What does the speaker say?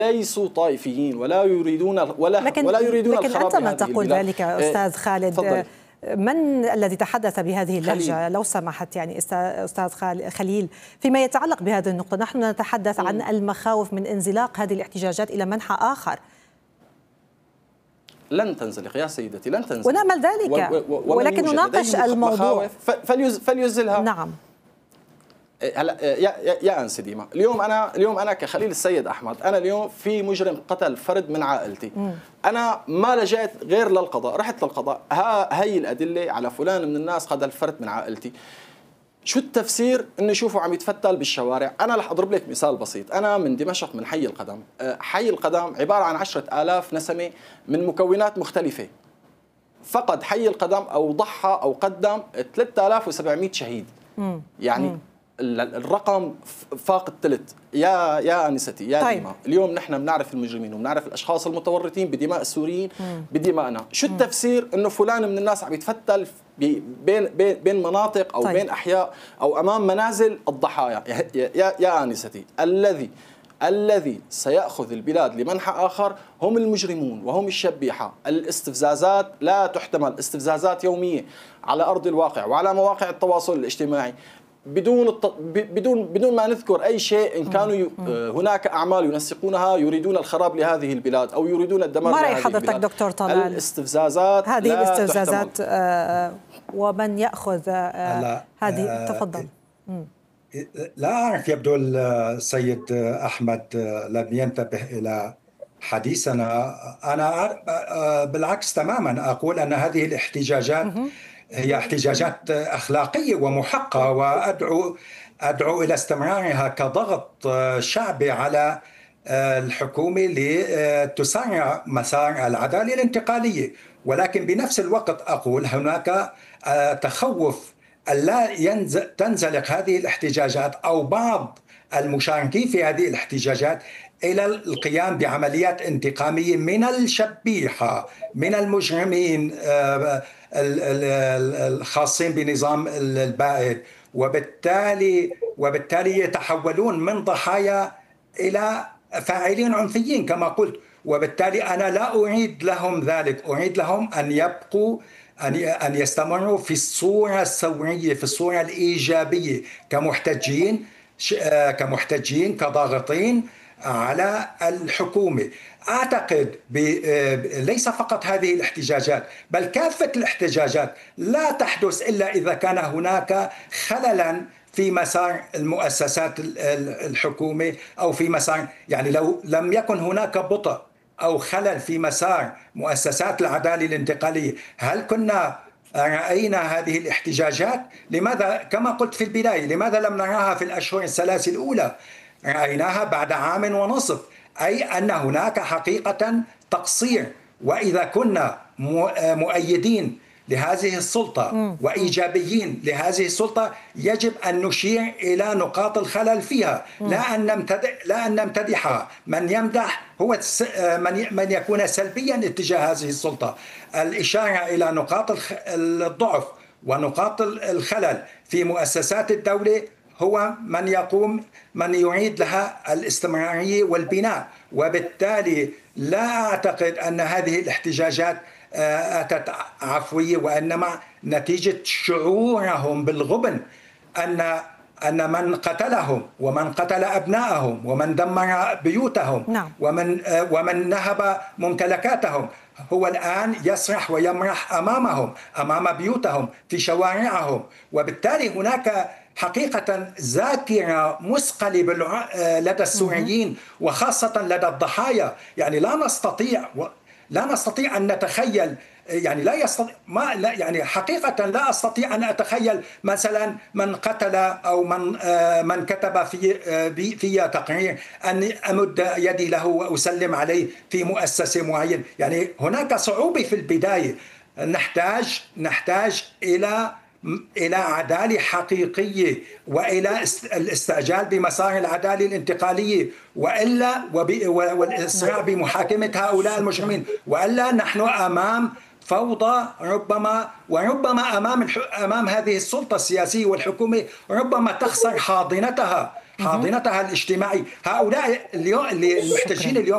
ليسوا طائفيين ولا يريدون ولا يريدون الخراب لكن أنت من تقول ذلك أستاذ خالد؟ تفضل. من الذي تحدث بهذه اللهجة لو سمحت يعني أستاذ خليل فيما يتعلق بهذه النقطة؟ نحن نتحدث عن المخاوف من انزلاق هذه الاحتجاجات إلى منحى آخر. لن تنزلق يا سيدتي، لن تنزلق، ونأمل ذلك، ولكن نناقش الموضوع. فليزلها. نعم. هلا يا انسه ديما، اليوم انا كخليل السيد احمد، انا اليوم في مجرم قتل فرد من عائلتي، انا ما لجأت غير للقضاء، رحت للقضاء، هي الادله على فلان من الناس قتل فرد من عائلتي. شو التفسير انه يشوفوا عم يتفتل بالشوارع؟ انا رح اضرب لك مثال بسيط، انا من دمشق من حي القدم، حي القدم عباره عن 10,000 نسمه من مكونات مختلفه. فقد حي القدم او ضحى او قدم 3700 شهيد. يعني الرقم فاق الثلث يا انستي يا طيب. ديما. اليوم نحن بنعرف المجرمين وبنعرف الاشخاص المتورطين بدماء السوريين بدمائنا. شو التفسير انه فلان من الناس عم يتفتل بين مناطق او طيب. بين احياء او امام منازل الضحايا؟ يا انستي، الذي سيأخذ البلاد لمنحى آخر هم المجرمون وهم الشبيحة. الاستفزازات لا تحتمل، استفزازات يومية على أرض الواقع وعلى مواقع التواصل الاجتماعي بدون ما نذكر أي شيء. إن كانوا هناك أعمال ينسقونها يريدون الخراب لهذه البلاد أو يريدون الدمار لهذه البلاد. ما رأي حضرتك دكتور طلال؟ الاستفزازات هذه لا الاستفزازات ومن يأخذ هذه؟ تفضل. لا أعرف، يبدو السيد أحمد لم ينتبه إلى حديثنا. أنا بالعكس تماما أقول أن هذه الاحتجاجات هي احتجاجات أخلاقية ومحقة، وأدعو إلى استمرارها كضغط شعبي على الحكومة لتسارع مسار العدالة الانتقالية. ولكن بنفس الوقت أقول هناك تخوف ألا تنزلق هذه الاحتجاجات أو بعض المشاركين في هذه الاحتجاجات إلى القيام بعمليات انتقامية من الشبيحة، من المجرمين الخاصين بنظام البائد، وبالتالي يتحولون من ضحايا إلى فاعلين عنفيين كما قلت. وبالتالي أنا لا أريد لهم ذلك، أريد لهم أن يبقوا أن يستمروا في الصورة الثورية، في الصورة الإيجابية، كمحتجين كضاغطين على الحكومة. أعتقد ليس فقط هذه الاحتجاجات بل كافة الاحتجاجات لا تحدث إلا إذا كان هناك خللا في مسار المؤسسات الحكومة أو في مسار، يعني لو لم يكن هناك بطء أو خلل في مسار مؤسسات العدالة الانتقالية، هل كنا رأينا هذه الاحتجاجات؟ لماذا كما قلت في البداية لماذا لم نراها في الأشهر الثلاث الأولى؟ رأيناها بعد عام ونصف، أي أن هناك حقيقة تقصير. وإذا كنا مؤيدين لهذه السلطة وإيجابيين لهذه السلطة يجب أن نشير إلى نقاط الخلل فيها، لا أن نمتدحها. من يمدح هو من يكون سلبيا اتجاه هذه السلطة. الإشارة إلى نقاط الضعف ونقاط الخلل في مؤسسات الدولة هو من يعيد لها الاستمرارية والبناء. وبالتالي لا أعتقد أن هذه الاحتجاجات أتت عفوية، وإنما نتيجة شعورهم بالغبن أن من قتلهم ومن قتل أبنائهم ومن دمر بيوتهم نعم. ومن نهب ممتلكاتهم هو الآن يسرح ويمرح أمام بيوتهم في شوارعهم. وبالتالي هناك حقيقة ذاكرة مثقلة لدى السوريين وخاصة لدى الضحايا. يعني لا نستطيع أن نتخيل، يعني يعني حقيقة لا أستطيع أن أتخيل مثلا من قتل أو من كتب في تقرير أن أمد يدي له وأسلم عليه في مؤسسة معينة. يعني هناك صعوبة في البداية. نحتاج إلى عدالة حقيقية وإلى الاستعجال بمسار العدالة الانتقالية، والإسراع بمحاكمة هؤلاء المجرمين، وإلا نحن أمام فوضى وربما أمام هذه السلطة السياسية والحكومة ربما تخسر حاضنتها الاجتماعي. هؤلاء اللي المحتجين اليوم